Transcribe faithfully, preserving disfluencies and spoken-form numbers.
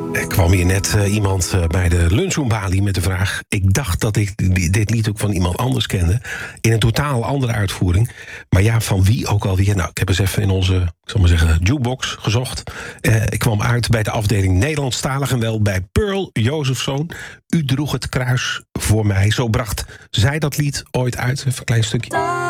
Er kwam hier net uh, iemand uh, bij de lunchroombalie met de vraag... ik dacht dat ik dit lied ook van iemand anders kende... in een totaal andere uitvoering. Maar ja, van wie ook alweer? Nou, ik heb eens even in onze, ik zal maar zeggen, jukebox gezocht. Uh, ik kwam uit bij de afdeling Nederlandstalig... en wel bij Pearl Jozefzoon. U droeg het kruis voor mij. Zo bracht zij dat lied ooit uit. Even een klein stukje.